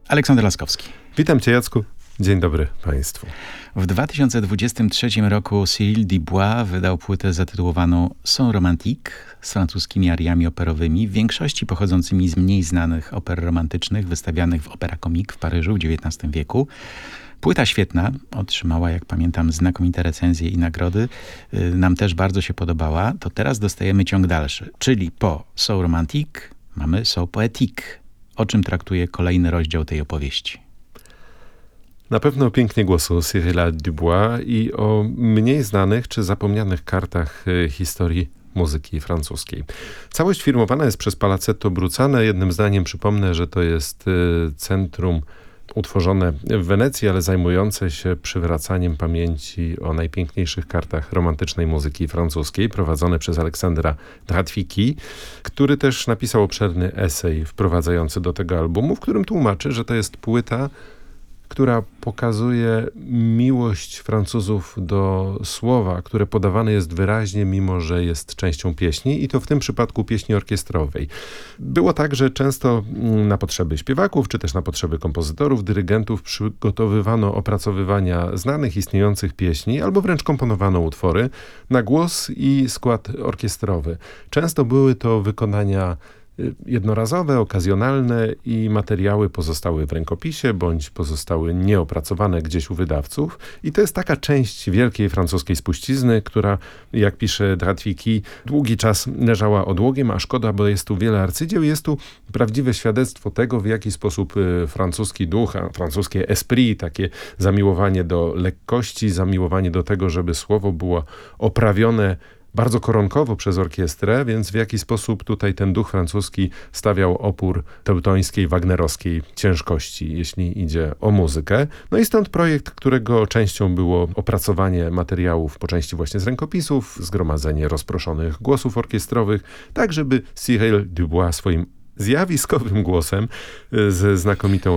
Aleksander Laskowski. Witam Cię, Jacku. Dzień dobry Państwu. W 2023 roku Cyril Dubois wydał płytę zatytułowaną Son Romantique z francuskimi ariami operowymi, w większości pochodzącymi z mniej znanych oper romantycznych wystawianych w Opéra Comique w Paryżu w XIX wieku. Płyta świetna, otrzymała, jak pamiętam, znakomite recenzje i nagrody. Nam też bardzo się podobała. To teraz dostajemy ciąg dalszy, czyli po Son Romantique mamy Son Poétique. O czym traktuje kolejny rozdział tej opowieści? Na pewno o pięknie głosu Cyrila Dubois i o mniej znanych czy zapomnianych kartach historii muzyki francuskiej. Całość firmowana jest przez Palazzetto Bruzzane. Jednym zdaniem przypomnę, że to jest centrum utworzone w Wenecji, ale zajmujące się przywracaniem pamięci o najpiękniejszych kartach romantycznej muzyki francuskiej, prowadzone przez Aleksandra Dratwicki, który też napisał obszerny esej wprowadzający do tego albumu, w którym tłumaczy, że to jest płyta, która pokazuje miłość Francuzów do słowa, które podawane jest wyraźnie, mimo że jest częścią pieśni, i to w tym przypadku pieśni orkiestrowej. Było tak, że często na potrzeby śpiewaków, czy też na potrzeby kompozytorów, dyrygentów przygotowywano opracowywania znanych, istniejących pieśni, albo wręcz komponowano utwory na głos i skład orkiestrowy. Często były to wykonania jednorazowe, okazjonalne i materiały pozostały w rękopisie, bądź pozostały nieopracowane gdzieś u wydawców. I to jest taka część wielkiej francuskiej spuścizny, która, jak pisze Dratwicki, długi czas leżała odłogiem, a szkoda, bo jest tu wiele arcydzieł. Jest tu prawdziwe świadectwo tego, w jaki sposób francuski duch, francuskie esprit, takie zamiłowanie do lekkości, zamiłowanie do tego, żeby słowo było oprawione bardzo koronkowo przez orkiestrę, więc w jaki sposób tutaj ten duch francuski stawiał opór teutońskiej, wagnerowskiej ciężkości, jeśli idzie o muzykę. No i stąd projekt, którego częścią było opracowanie materiałów po części właśnie z rękopisów, zgromadzenie rozproszonych głosów orkiestrowych, tak żeby Cyril Dubois swoim zjawiskowym głosem, ze znakomitą